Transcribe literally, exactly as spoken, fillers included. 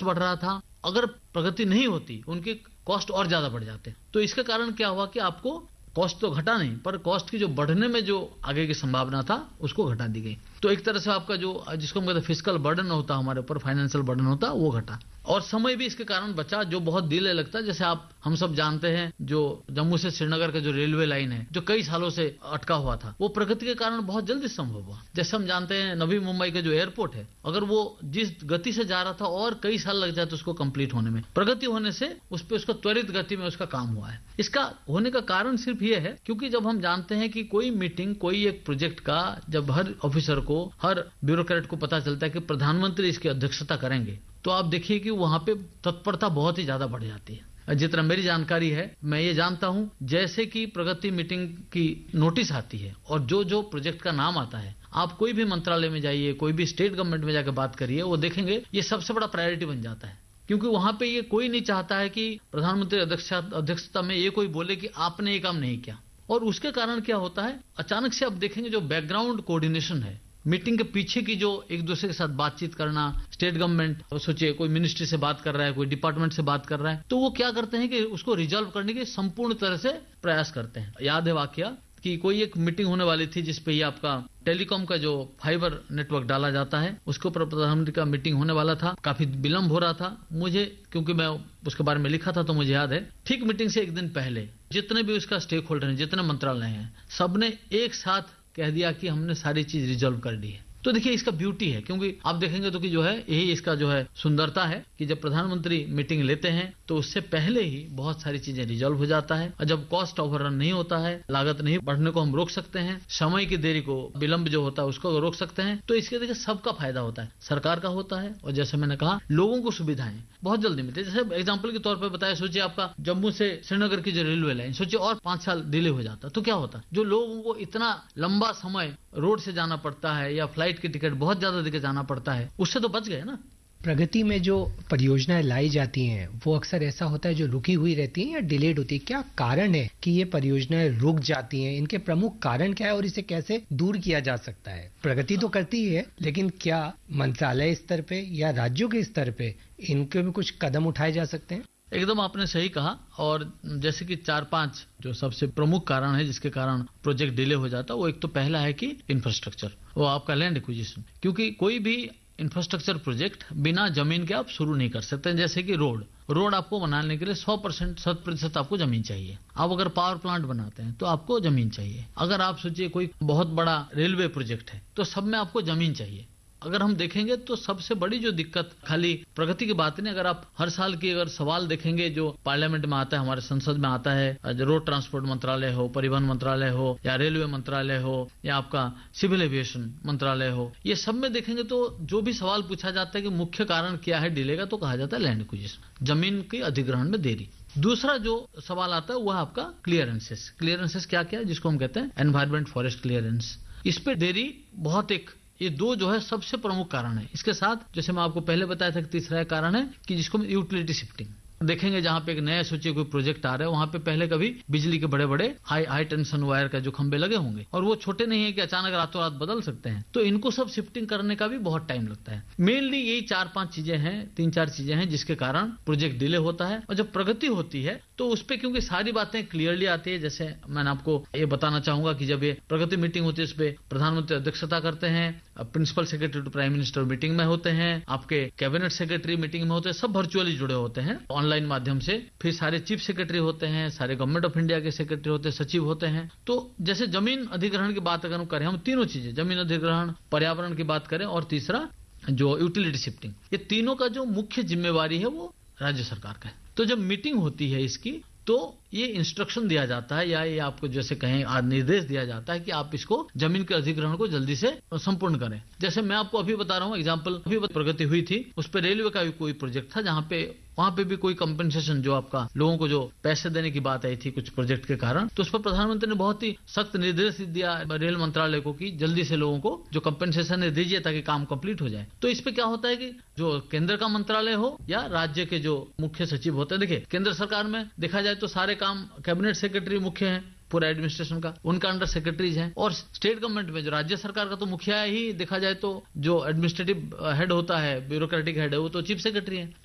बढ़ रहा था, अगर प्रगति नहीं होती उनके कॉस्ट और ज्यादा बढ़ जाते। तो इसके कारण क्या हुआ कि आपको कॉस्ट तो घटा नहीं, पर कॉस्ट की जो बढ़ने में जो आगे की संभावना था उसको घटा दी गई। तो एक तरह से आपका जो जिसको हम कहते हैं फिस्कल बर्डन होता हमारे ऊपर, फाइनेंशियल बर्डन होता, वो घटा। और समय भी इसके कारण बचा, जो बहुत डिले लगता है। जैसे आप हम सब जानते हैं, जो जम्मू से श्रीनगर का जो रेलवे लाइन है, जो कई सालों से अटका हुआ था, वो प्रगति के कारण बहुत जल्दी संभव हुआ। जैसे हम जानते हैं नवी मुंबई का जो एयरपोर्ट है, अगर वो जिस गति से जा रहा था और कई साल लग जाते उसको कंप्लीट होने में, प्रगति होने से उस पर उसका त्वरित गति में उसका काम हुआ है। इसका होने का कारण सिर्फ ये है क्योंकि जब हम जानते हैं कि कोई मीटिंग, कोई एक प्रोजेक्ट का जब हर ऑफिसर को, हर ब्यूरोक्रेट को पता चलता है कि प्रधानमंत्री इसकी अध्यक्षता करेंगे, तो आप देखिए कि वहां पे तत्परता बहुत ही ज्यादा बढ़ जाती है। जितना मेरी जानकारी है, मैं ये जानता हूं, जैसे कि प्रगति मीटिंग की नोटिस आती है और जो जो प्रोजेक्ट का नाम आता है, आप कोई भी मंत्रालय में जाइए, कोई भी स्टेट गवर्नमेंट में जाकर बात करिए, वो देखेंगे ये सबसे बड़ा प्रायोरिटी बन जाता है। क्योंकि वहां पे ये कोई नहीं चाहता है कि प्रधानमंत्री अध्यक्षता में ये कोई बोले कि आपने ये काम नहीं किया। और उसके कारण क्या होता है, अचानक से आप देखेंगे जो बैकग्राउंड कोऑर्डिनेशन है, मीटिंग के पीछे की जो एक दूसरे के साथ बातचीत करना, स्टेट गवर्नमेंट, सोचिए कोई मिनिस्ट्री से बात कर रहा है, कोई डिपार्टमेंट से बात कर रहा है, तो वो क्या करते हैं कि उसको रिजॉल्व करने के संपूर्ण तरह से प्रयास करते हैं। याद है वाकया कि कोई एक मीटिंग होने वाली थी जिसपे ये आपका टेलीकॉम का जो फाइबर नेटवर्क डाला जाता है, उसके ऊपर प्रधानमंत्री का मीटिंग होने वाला था। काफी विलंब हो रहा था, मुझे क्योंकि मैं उसके बारे में लिखा था तो मुझे याद है, ठीक मीटिंग से एक दिन पहले जितने भी उसका स्टेक होल्डर हैं, जितने मंत्रालय हैं, सबने एक साथ कह दिया कि हमने सारी चीज रिजॉल्व कर दी है। तो देखिए इसका ब्यूटी है, क्योंकि आप देखेंगे तो कि जो है यही इसका जो है सुंदरता है कि जब प्रधानमंत्री मीटिंग लेते हैं तो उससे पहले ही बहुत सारी चीजें रिजॉल्व हो जाता है। और जब कॉस्ट ओवररन नहीं होता है, लागत नहीं बढ़ने को हम रोक सकते हैं, समय की देरी को, विलंब जो होता है उसको रोक सकते हैं, तो इसके देखिए सबका फायदा होता है, सरकार का होता है, और जैसे मैंने कहा लोगों को सुविधाएं बहुत जल्दी मिलती है। जैसे एग्जाम्पल के तौर पर बताया, सोचिए आपका जम्मू से श्रीनगर की जो रेलवे लाइन, सोचिए और पांच साल डिले हो जाता तो क्या होता। जो लोगों को इतना लंबा समय रोड से जाना पड़ता है या फ्लाइट की टिकट बहुत ज्यादा देके जाना पड़ता है, उससे तो बच गए ना। प्रगति में जो परियोजनाएं लाई जाती हैं वो अक्सर ऐसा होता है जो रुकी हुई रहती हैं या डिलेड होती है। क्या कारण है कि ये परियोजनाएं रुक जाती हैं? इनके प्रमुख कारण क्या है और इसे कैसे दूर किया जा सकता है? प्रगति तो करती ही है, लेकिन क्या मंत्रालय स्तर पे या राज्यों के स्तर पे इनके भी कुछ कदम उठाए जा सकते हैं? एकदम आपने सही कहा। और जैसे कि चार पांच जो सबसे प्रमुख कारण है जिसके कारण प्रोजेक्ट डिले हो जाता है, वो एक तो पहला है कि इंफ्रास्ट्रक्चर, वो आपका लैंड एक्विजिशन। क्योंकि कोई भी इंफ्रास्ट्रक्चर प्रोजेक्ट बिना जमीन के आप शुरू नहीं कर सकते। जैसे कि रोड रोड आपको बनाने के लिए सौ परसेंट शत प्रतिशत आपको जमीन चाहिए। आप अगर पावर प्लांट बनाते हैं तो आपको जमीन चाहिए। अगर आप सोचिए कोई बहुत बड़ा रेलवे प्रोजेक्ट है तो सब में आपको जमीन चाहिए। अगर हम देखेंगे तो सबसे बड़ी जो दिक्कत, खाली प्रगति की बात नहीं, अगर आप हर साल की अगर सवाल देखेंगे जो पार्लियामेंट में आता है, हमारे संसद में आता है, रोड ट्रांसपोर्ट मंत्रालय हो, परिवहन मंत्रालय हो, या रेलवे मंत्रालय हो, या आपका सिविल एविएशन मंत्रालय हो, ये सब में देखेंगे तो जो भी सवाल पूछा जाता है कि मुख्य कारण क्या है डिले का, तो कहा जाता है लैंड एक्विजिशन, जमीन के अधिग्रहण में देरी। दूसरा जो सवाल आता है वह आपका क्लियरेंसेस। क्लियरेंसेस क्या क्या है, जिसको हम कहते हैं एनवायरमेंट फॉरेस्ट क्लियरेंस। इस पे देरी बहुत, एक ये दो जो है सबसे प्रमुख कारण है। इसके साथ जैसे मैं आपको पहले बताया था कि तीसरा कारण है कि जिसको यूटिलिटी शिफ्टिंग। देखेंगे जहां पे एक नया सोचिए कोई प्रोजेक्ट आ रहा है, वहां पे पहले कभी बिजली के बड़े बड़े हाई हाई टेंशन वायर का जो खंभे लगे होंगे, और वो छोटे नहीं है कि अचानक रातों रात बदल सकते हैं, तो इनको सब शिफ्टिंग करने का भी बहुत टाइम लगता है। मेनली यही चार पांच चीजें हैं, तीन चार चीजें हैं जिसके कारण प्रोजेक्ट डिले होता है। और जब प्रगति होती है तो उस पर क्योंकि सारी बातें क्लियरली आती है, जैसे मैंने आपको ये बताना चाहूंगा कि जब ये प्रगति मीटिंग होती है, इस पे प्रधानमंत्री अध्यक्षता करते हैं, principal secretary to prime minister meeting में होते हैं, आपके कैबिनेट सेक्रेटरी मीटिंग में होते हैं, सब वर्चुअली जुड़े होते हैं ऑनलाइन माध्यम से। फिर सारे चीफ सेक्रेटरी होते हैं, सारे गवर्नमेंट ऑफ इंडिया के सेक्रेटरी होते हैं, सचिव होते हैं। तो जैसे जमीन अधिग्रहण की बात अगर हम करें, हम तीनों चीजें, जमीन अधिग्रहण, पर्यावरण की बात करें, और तीसरा जो यूटिलिटी शिफ्टिंग, ये तीनों का जो मुख्य जिम्मेवारी है वो राज्य सरकार का है। तो जब मीटिंग होती है इसकी, तो ये इंस्ट्रक्शन दिया जाता है या ये आपको जैसे कहें आज निर्देश दिया जाता है कि आप इसको जमीन के अधिग्रहण को जल्दी से संपूर्ण करें। जैसे मैं आपको अभी बता रहा हूँ एग्जांपल, अभी प्रगति हुई थी, उस पर रेलवे का भी कोई प्रोजेक्ट था जहां पे वहां पे भी कोई कंपनसेशन, जो आपका लोगों को जो पैसे देने की बात आई थी कुछ प्रोजेक्ट के कारण, तो उस पर प्रधानमंत्री ने बहुत ही सख्त निर्देश दिया रेल मंत्रालय को कि जल्दी से लोगों को जो कंपनसेशन है दीजिए ताकि काम कंप्लीट हो जाए। तो इस पे क्या होता है कि जो केंद्र का मंत्रालय हो या राज्य के जो मुख्य सचिव होते हैं, देखिए केंद्र सरकार में देखा जाए तो सारे काम कैबिनेट सेक्रेटरी मुख्य हैं पूरा एडमिनिस्ट्रेशन का, उनका अंडर सेक्रेटरीज हैं, और स्टेट गवर्नमेंट में जो राज्य सरकार का तो मुखिया ही देखा जाए तो जो एडमिनिस्ट्रेटिव हेड होता है, ब्यूरोक्रेटिक हेड है, वो तो चीफ सेक्रेटरी है।